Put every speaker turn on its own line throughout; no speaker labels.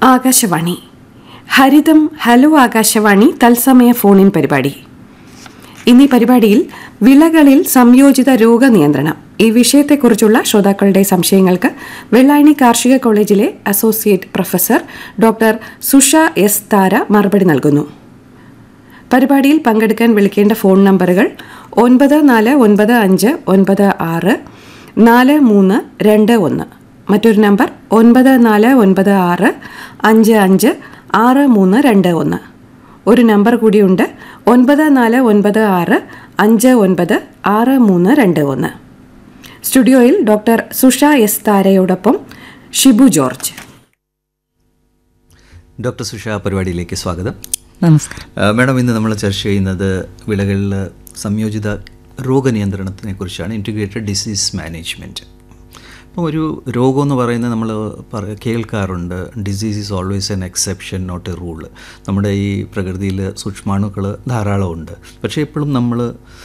ആകാശവാണി ഹരിതം hello Akashvani തത്സമയ ഫോണിൻ പരിപാടി. ഇന്നീ പരിപാടിയിൽ വിളകളിൽ സംയോജിത രോഗനിയന്ത്രണം ഈ വിഷയത്തെക്കുറിച്ചുള്ള ശ്രോതാക്കളുടെ സംശയങ്ങൾക്ക് വെള്ളായണി കാർഷിക കോളേജിലെ അസോസിയേറ്റ് പ്രൊഫസർ ഡോക്ടർ സുഷ എസ് താര മറുപടി നൽകുന്നു. പരിപാടിയിൽ പങ്കെടുക്കാൻ വിളിക്കേണ്ട ഫോൺ നമ്പറുകൾ 9496964321, മറ്റൊരു നമ്പർ 9496556321. ഒരു നമ്പർ കൂടിയുണ്ട് 9496596321. സ്റ്റുഡിയോയിൽ ഡോക്ടർ സുഷ എസ് താരയോടൊപ്പം ഷിബു ജോർജ്.
ഡോക്ടർ സുഷ, പരിപാടിയിലേക്ക് സ്വാഗതം.
നമസ്കാരം
മാഡം. ഇന്ന് നമ്മൾ ചർച്ച ചെയ്യുന്നത് വിളകളിൽ സംയോജിത രോഗനിയന്ത്രണത്തിനെ കുറിച്ചാണ്, ഇൻറ്റിഗ്രേറ്റഡ് ഡിസീസ് മാനേജ്മെൻറ്റ്. അപ്പോൾ ഒരു രോഗം എന്ന് പറയുന്നത് നമ്മൾ കേൾക്കാറുണ്ട്, disease is always N exception not A rule. നമ്മുടെ ഈ പ്രകൃതിയിൽ സൂക്ഷ്മാണുക്കൾ ധാരാളമുണ്ട്, പക്ഷേ എപ്പോഴും നമ്മൾ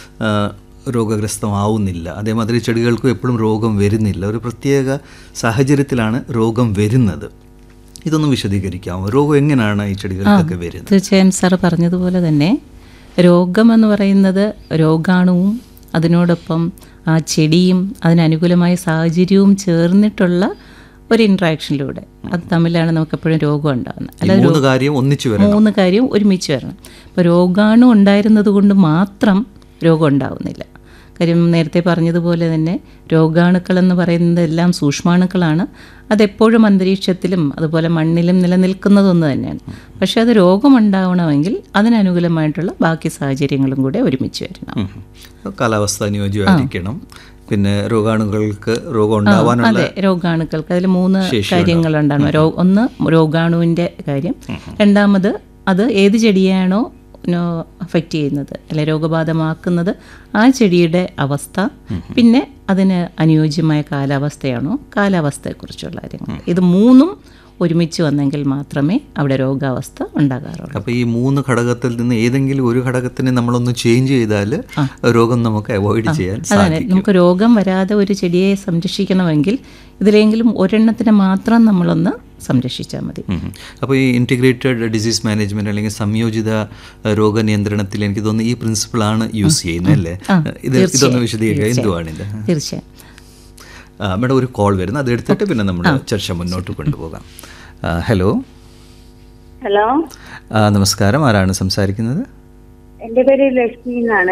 രോഗഗ്രസ്തമാവുന്നില്ല. അതേമാതിരി ചെടികൾക്കും എപ്പോഴും രോഗം വരുന്നില്ല. ഒരു പ്രത്യേക സാഹചര്യത്തിലാണ് രോഗം വരുന്നത്. ഇതൊന്നും വിശദീകരിക്കാമോ? രോഗം എങ്ങനെയാണ് ഈ ചെടികൾക്കൊക്കെ വരുന്നത്?
തീർച്ചയായും സാറ് പറഞ്ഞതുപോലെ തന്നെ രോഗമെന്ന് പറയുന്നത് രോഗാണുവും അതിനോടൊപ്പം ആ ചെടിയും അതിനനുകൂലമായ സാഹചര്യവും ചേർന്നിട്ടുള്ള ഒരു ഇൻട്രാക്ഷനിലൂടെ അത് തമ്മിലാണ് നമുക്ക് എപ്പോഴും രോഗം ഉണ്ടാകുന്നത്. അല്ലാതെ മൂന്ന് കാര്യം ഒരുമിച്ച് വരണം. ഇപ്പോൾ രോഗാണു ഉണ്ടായിരുന്നത് കൊണ്ട് മാത്രം രോഗം ഉണ്ടാവുന്നില്ല. കാര്യം നേരത്തെ പറഞ്ഞതുപോലെ തന്നെ രോഗാണുക്കളെന്ന് പറയുന്നത് എല്ലാം സൂക്ഷ്മാണുക്കളാണ്. അതെപ്പോഴും അന്തരീക്ഷത്തിലും അതുപോലെ മണ്ണിലും നിലനിൽക്കുന്നതൊന്ന് തന്നെയാണ്. പക്ഷേ അത് രോഗമുണ്ടാവണമെങ്കിൽ അതിനനുകൂലമായിട്ടുള്ള ബാക്കി സാഹചര്യങ്ങളും കൂടെ ഒരുമിച്ച് വരണം.
കാലാവസ്ഥ അനുയോജ്യമായിരിക്കണം. പിന്നെ രോഗാണുക്കൾക്ക് രോഗം ഉണ്ടാവാനുള്ള
അതെ, രോഗാണുക്കൾക്ക് അതിൽ 3 കാര്യങ്ങളുണ്ടാണ്. ഒന്ന് രോഗാണുവിൻ്റെ കാര്യം, രണ്ടാമത് അത് ഏത് ചെടിയാണോ അഫക്റ്റ് ചെയ്യുന്നത് അല്ലെ രോഗബാധമാക്കുന്നത് ആ ചെടിയുടെ അവസ്ഥ, പിന്നെ അതിന് അനുയോജ്യമായ കാലാവസ്ഥയാണോ കാലാവസ്ഥയെക്കുറിച്ചുള്ള കാര്യങ്ങൾ. ഇത് 3 ഒരുമിച്ച് വന്നെങ്കിൽ മാത്രമേ അവിടെ രോഗാവസ്ഥ ഉണ്ടാകാറുള്ളൂ.
അപ്പോൾ ഈ 3 ഘടകത്തിൽ നിന്ന് ഏതെങ്കിലും ഒരു ഘടകത്തിനെ നമ്മളൊന്ന് ചേഞ്ച് ചെയ്താൽ രോഗം നമുക്ക് അവോയ്ഡ് ചെയ്യാൻ സാധിക്കും.
നമുക്ക് രോഗം വരാതെ ഒരു ചെടിയെ സംരക്ഷിക്കണമെങ്കിൽ ഇതിലെങ്കിലും ഒരെണ്ണത്തിനെ മാത്രം നമ്മളൊന്ന് സംരക്ഷിച്ചാൽ മതി.
അപ്പോൾ ഈ ഇൻറ്റിഗ്രേറ്റഡ് ഡിസീസ് മാനേജ്മെൻറ്റ് അല്ലെങ്കിൽ സംയോജിത രോഗനിയന്ത്രണത്തിൽ എനിക്ക് തോന്നുന്നു ഈ പ്രിൻസിപ്പിളാണ് യൂസ് ചെയ്യുന്നത് അല്ലേ? ഇതൊന്ന് വിശദീകരിക്കുക, എന്തുവാണിത്?
തീർച്ചയായും.
മേഡം, ഒരു കോൾ വരുന്നു, അത് എടുത്തിട്ട് പിന്നെ നമ്മൾ ചർച്ച മുന്നോട്ട് കൊണ്ടുപോകാം. ഹലോ.
ഹലോ,
നമസ്കാരം. ആരാണ് സംസാരിക്കുന്നത്?
എൻ്റെ പേര് ലക്ഷ്മി എന്നാണ്.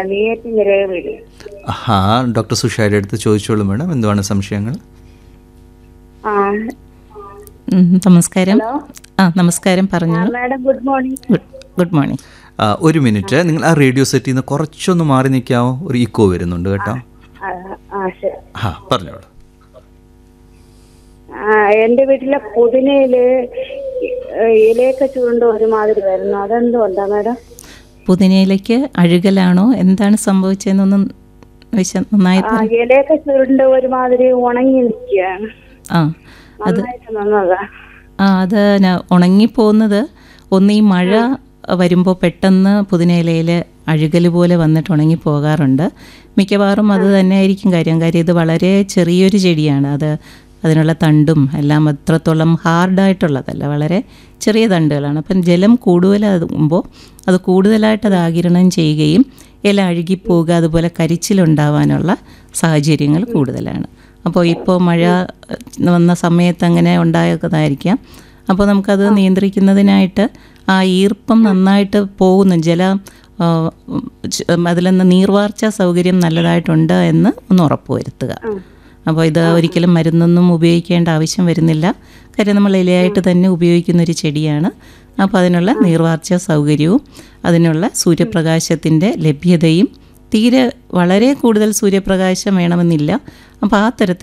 ഡോക്ടർ സുഷയുടെ അടുത്ത് ചോദിച്ചോളൂ മേഡം, എന്തുവാണ് സംശയങ്ങൾ?
നമസ്കാരം. നമസ്കാരം, പറഞ്ഞു
madam. Good morning.
Good morning.
ഒരു മിനിറ്റ്, നിങ്ങൾ ആ റേഡിയോ സെറ്റിൽ നിന്ന് കുറച്ചൊന്ന് മാറി നിൽക്കാമോ? ഒരു ഇക്കോ വരുന്നുണ്ട് കേട്ടോ. പറഞ്ഞോളൂ.
എൻ്റെ വീട്ടിലെ പുതിനയില് ഇലയൊക്കെ ചുരുണ്ട് ഒരുമാതിരി വരുന്നു, അതെന്തുകൊണ്ടാ മാഡം?
പുതിനയിലേക്ക് അഴുകലാണോ, എന്താണ് സംഭവിച്ചതെന്നൊന്നും നന്നായി?
ഇലയൊക്കെ ചുരുണ്ട് ഒരുമാതിരി ഉണങ്ങി നിൽക്കുകയാണ്.
അത് ഉണങ്ങിപ്പോകുന്നത് ഒന്ന് ഈ മഴ വരുമ്പോൾ പെട്ടെന്ന് പുതിനയിലയിൽ അഴുകൽ പോലെ വന്നിട്ട് ഉണങ്ങിപ്പോകാറുണ്ട്. മിക്കവാറും അത് തന്നെയായിരിക്കും കാര്യം. ഇത് വളരെ ചെറിയൊരു ചെടിയാണ്. അതിനുള്ള തണ്ടും എല്ലാം അത്രത്തോളം ഹാർഡായിട്ടുള്ളതല്ല, വളരെ ചെറിയ തണ്ടുകളാണ്. അപ്പം ജലം കൂടുതലാകുമ്പോൾ അത് കൂടുതലായിട്ട് അത് ആഗിരണം ചെയ്യുകയും ഇല അഴുകിപ്പോവുക, അതുപോലെ കരിച്ചിലുണ്ടാവാനുള്ള സാഹചര്യങ്ങൾ കൂടുതലാണ്. അപ്പോൾ ഇപ്പോൾ മഴ വന്ന സമയത്ത് അങ്ങനെ ഉണ്ടായതായിരിക്കാം. അപ്പോൾ നമുക്കത് നിയന്ത്രിക്കുന്നതിനായിട്ട് ആ ഈർപ്പം നന്നായിട്ട് പോകുന്നു, അതിലെന്ന് നീർവാർച്ച സൗകര്യം നല്ലതായിട്ടുണ്ട് എന്ന് ഒന്ന് ഉറപ്പുവരുത്തുക. അപ്പോൾ ഇത് ഒരിക്കലും മരുന്നൊന്നും ഉപയോഗിക്കേണ്ട ആവശ്യം വരുന്നില്ല. കാര്യം നമ്മൾ ഇലയായിട്ട് തന്നെ ഉപയോഗിക്കുന്നൊരു ചെടിയാണ്. അപ്പോൾ അതിനുള്ള നീർവാർച്ച സൗകര്യവും അതിനുള്ള സൂര്യപ്രകാശത്തിൻ്റെ ലഭ്യതയും, തീരെ വളരെ കൂടുതൽ സൂര്യപ്രകാശം വേണമെന്നില്ല. അപ്പോൾ ആ തരത്തിൽ